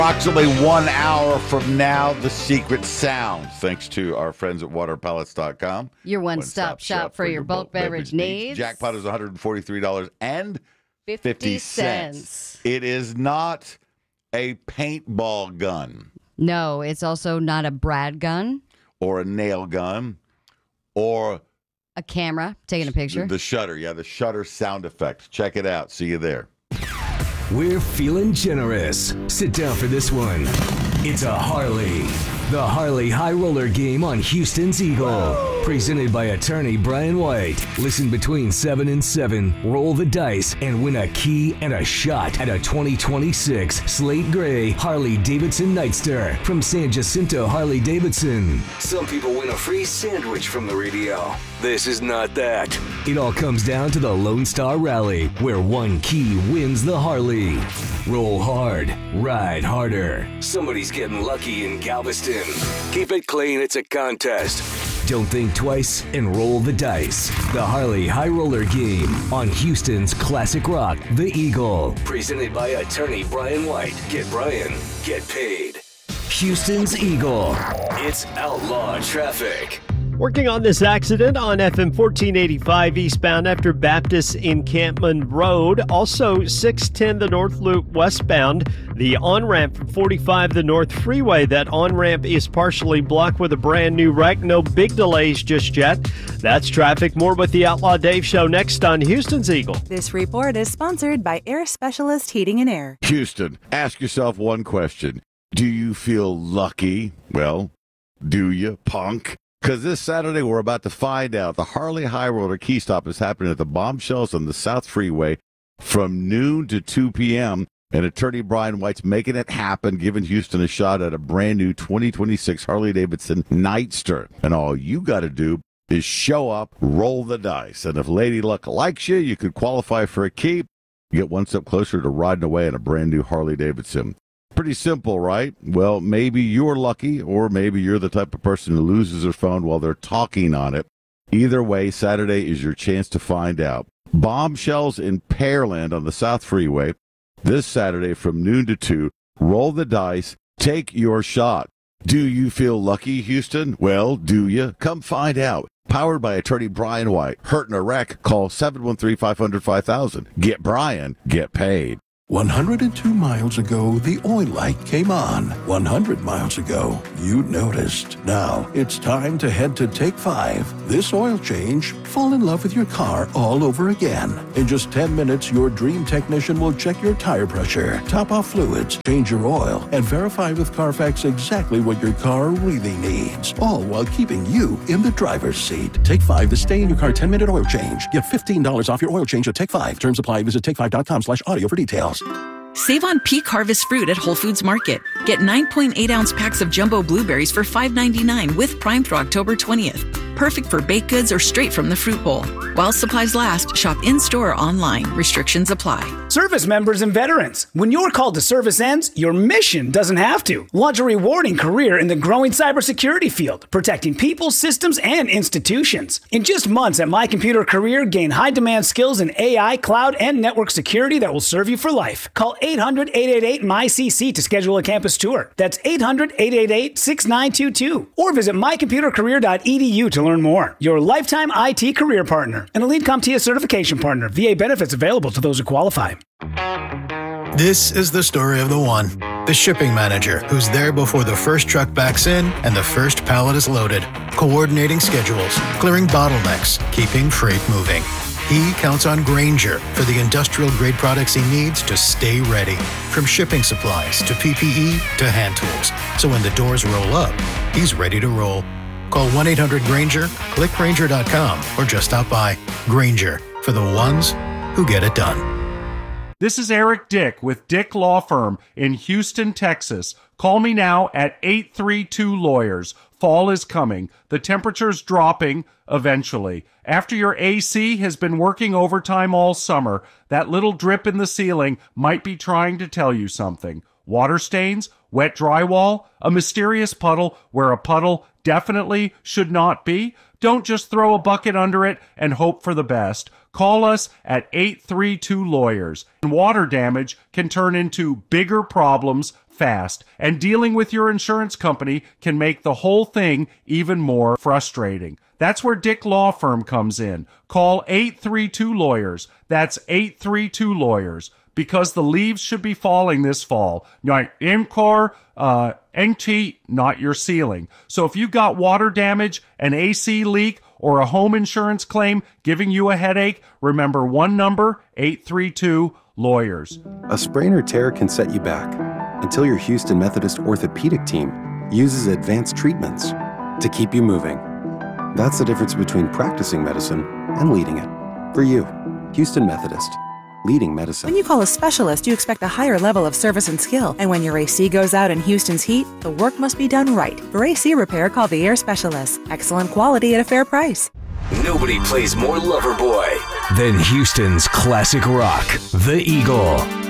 Approximately 1 hour from now, the secret sound, thanks to our friends at waterpellets.com. Your one-stop shop for your bulk beverage needs. Jackpot is $143.50. It is not a paintball gun. No, it's also not a Brad gun. Or a nail gun. Or a camera taking a picture. The shutter. Yeah, the shutter sound effect. Check it out. See you there. We're feeling generous. Sit down for this one. It's a Harley. The Harley High Roller Game on Houston's Eagle. Presented by attorney Brian White. Listen between 7 and 7. Roll the dice and win a key and a shot at a 2026 Slate Gray Harley Davidson Nightster from San Jacinto Harley Davidson. Some people win a free sandwich from the radio. This is not that. It all comes down to the Lone Star Rally, where one key wins the Harley. Roll hard, ride harder. Somebody's getting lucky in Galveston. Keep it clean, it's a contest. Don't think twice and roll the dice. The Harley High Roller Game on Houston's classic rock, The Eagle. Presented by attorney Brian White. Get Brian, get paid. Houston's Eagle. It's outlaw traffic. Working on this accident on FM 1485 eastbound after Baptist Encampment Road. Also 610 the North Loop westbound. The on-ramp from 45 the North Freeway. That on-ramp is partially blocked with a brand new wreck. No big delays just yet. That's traffic. More with the Outlaw Dave Show next on Houston's Eagle. This report is sponsored by Air Specialist Heating and Air. Houston, ask yourself one question. Do you feel lucky? Well, do you, punk? Because this Saturday, we're about to find out. The Harley High Roller Key Stop is happening at the Bombshells on the South Freeway from noon to 2 p.m. And attorney Brian White's making it happen, giving Houston a shot at a brand new 2026 Harley-Davidson Nightster. And all you got to do is show up, roll the dice. And if Lady Luck likes you, you could qualify for a key. You get one step closer to riding away in a brand new Harley-Davidson. Pretty simple, right? Well, maybe you're lucky, or maybe you're the type of person who loses their phone while they're talking on it. Either way, Saturday is your chance to find out. Bombshells in Pearland on the South Freeway this Saturday from noon to 2. Roll the dice. Take your shot. Do you feel lucky, Houston? Well, do you? Come find out. Powered by attorney Brian White. Hurt in a wreck? Call 713-500-5000. Get Brian. Get paid. 102 miles ago, the oil light came on. 100 miles ago, you noticed. Now, it's time to head to Take 5. This oil change, fall in love with your car all over again. In just 10 minutes, your dream technician will check your tire pressure, top off fluids, change your oil, and verify with Carfax exactly what your car really needs. All while keeping you in the driver's seat. Take 5, the stay in your car 10-minute oil change. Get $15 off your oil change at Take 5. Terms apply. Visit take5.com/audio for details. Save on peak harvest fruit at Whole Foods Market. Get 9.8-ounce packs of jumbo blueberries for $5.99 with Prime through October 20th. Perfect for baked goods or straight from the fruit bowl. While supplies last, shop in-store or online. Restrictions apply. Service members and veterans, when your call to service ends, your mission doesn't have to. Launch a rewarding career in the growing cybersecurity field, protecting people, systems, and institutions. In just months at My Computer Career, gain high-demand skills in AI, cloud, and network security that will serve you for life. Call 800-888-MyCC to schedule a campus tour. That's 800-888-6922. Or visit mycomputercareer.edu to learn more. Your lifetime IT career partner. An Elite CompTIA certification partner. VA benefits available to those who qualify. This is the story of the one. The shipping manager who's there before the first truck backs in and the first pallet is loaded. Coordinating schedules, clearing bottlenecks, keeping freight moving. He counts on Grainger for the industrial-grade products he needs to stay ready. From shipping supplies to PPE to hand tools. So when the doors roll up, he's ready to roll. Call 1-800-GRAINGER, click Grainger.com, or just stop by. Grainger, for the ones who get it done. This is Eric Dick with Dick Law Firm in Houston, Texas. Call me now at 832-LAWYERS. Fall is coming. The temperature's dropping eventually. After your AC has been working overtime all summer, that little drip in the ceiling might be trying to tell you something. Water stains, wet drywall, a mysterious puddle where a puddle definitely should not be. Don't just throw a bucket under it and hope for the best. Call us at 832-LAWYERS. Water damage can turn into bigger problems fast, and dealing with your insurance company can make the whole thing even more frustrating. That's where Dick Law Firm comes in. Call 832-LAWYERS. That's 832-LAWYERS. Because the leaves should be falling this fall. Encore, NT, not your ceiling. So if you've got water damage, an AC leak, or a home insurance claim giving you a headache, remember one number, 832-LAWYERS. A sprain or tear can set you back until your Houston Methodist orthopedic team uses advanced treatments to keep you moving. That's the difference between practicing medicine and leading it. For you, Houston Methodist. Leading medicine. When you call a specialist, you expect a higher level of service and skill. And when your AC goes out in Houston's heat, the work must be done right. For AC repair, call the Air Specialists. Excellent quality at a fair price. Nobody plays more Loverboy than Houston's classic rock, The Eagle.